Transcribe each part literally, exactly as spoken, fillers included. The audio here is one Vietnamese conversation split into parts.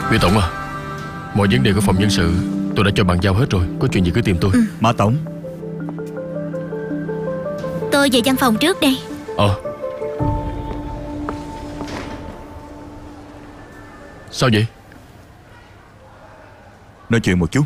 Quý tổng à, mọi vấn đề của phòng nhân sự tôi đã cho bàn giao hết rồi. Có chuyện gì cứ tìm tôi. ừ. Mã tổng, Tôi về văn phòng trước đây. Ờ Sao vậy? nói chuyện một chút.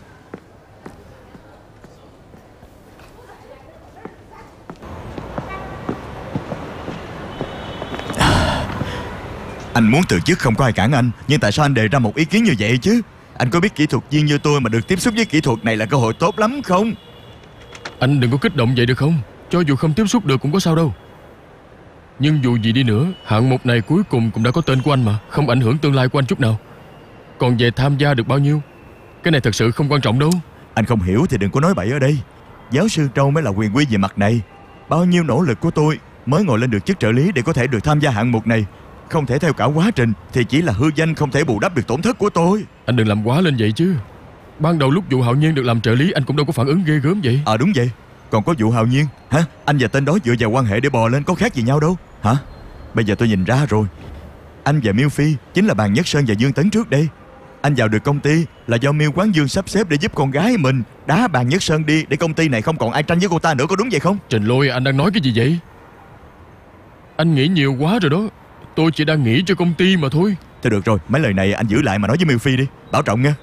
Anh muốn từ chức không có ai cản anh, nhưng tại sao anh đề ra một ý kiến như vậy chứ? Anh có biết kỹ thuật viên như tôi mà được tiếp xúc với kỹ thuật này là cơ hội tốt lắm không? Anh đừng có kích động vậy được không? Cho dù không tiếp xúc được cũng có sao đâu. Nhưng dù gì đi nữa, hạng mục này cuối cùng cũng đã có tên của anh mà, không ảnh hưởng tương lai của anh chút nào. Còn về tham gia được bao nhiêu, cái này thật sự không quan trọng đâu. Anh không hiểu thì đừng có nói bậy ở đây. Giáo sư Trâu mới là quyền quý về mặt này. Bao nhiêu nỗ lực của tôi mới ngồi lên được chức trợ lý để có thể được tham gia hạng mục này. Không thể theo cả quá trình thì chỉ là hư danh, không thể bù đắp được tổn thất của tôi. Anh đừng làm quá lên vậy chứ. Ban đầu lúc vụ Hạo Nhiên được làm trợ lý, anh cũng đâu có phản ứng ghê gớm vậy. À đúng vậy. Còn có vụ Hạo Nhiên hả? Anh và tên đó dựa vào quan hệ để bò lên có khác gì nhau đâu hả? Bây giờ tôi nhìn ra rồi. Anh và Miêu Phi chính là bàn Nhất Sơn và Dương Tấn trước đây. Anh vào được công ty là do Miêu Quán Dương sắp xếp để giúp con gái mình đá bàn Nhất Sơn đi, để công ty này không còn ai tranh với cô ta nữa, có đúng vậy không? Trình Lôi, anh đang nói cái gì vậy? Anh nghĩ nhiều quá rồi đó. Tôi chỉ đang nghĩ cho công ty mà thôi. Thôi được rồi, mấy lời này anh giữ lại mà nói với Miêu Phi đi. Bảo trọng nha.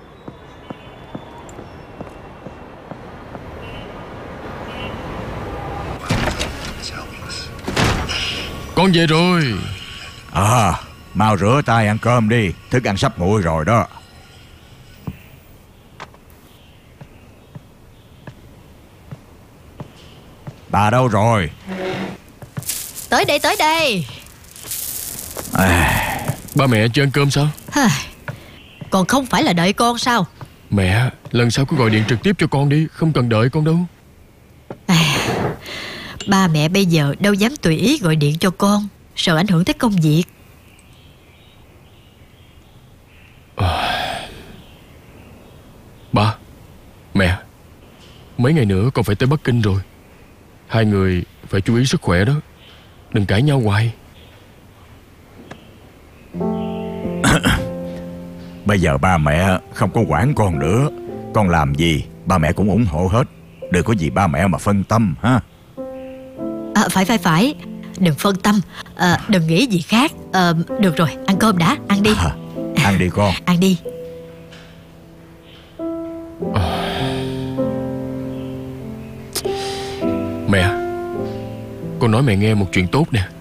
Con về rồi. À, mau rửa tay ăn cơm đi, thức ăn sắp nguội rồi đó. Bà đâu rồi? Tới đây, tới đây. À, Ba mẹ chưa ăn cơm sao? Còn không phải là đợi con sao? Mẹ, lần sau cứ gọi điện trực tiếp cho con đi, không cần đợi con đâu. Ba mẹ bây giờ đâu dám tùy ý gọi điện cho con, sợ ảnh hưởng tới công việc. Ba, mẹ, mấy ngày nữa con phải tới Bắc Kinh rồi. Hai người phải chú ý sức khỏe đó. Đừng cãi nhau hoài. bây giờ ba mẹ không có quản con nữa. Con làm gì ba mẹ cũng ủng hộ hết. Đừng có gì ba mẹ mà phân tâm ha. À, phải phải phải, đừng phân tâm, à, đừng nghĩ gì khác. à, Được rồi, ăn cơm đã, ăn đi. À, ăn đi con. Ăn đi. Mẹ, con nói mẹ nghe một chuyện tốt nè.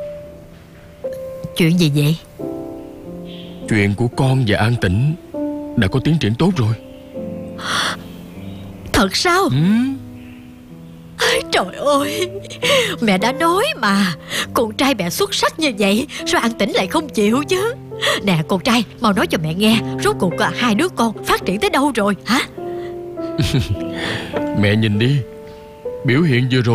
Chuyện gì vậy? Chuyện của con và An Tĩnh đã có tiến triển tốt rồi. Thật sao? Ừ. Trời ơi, mẹ đã nói mà, con trai mẹ xuất sắc như vậy, sao An Tĩnh lại không chịu chứ? Nè con trai, mau nói cho mẹ nghe, rốt cuộc à, hai đứa con phát triển tới đâu rồi hả? Mẹ nhìn đi, biểu hiện vừa rồi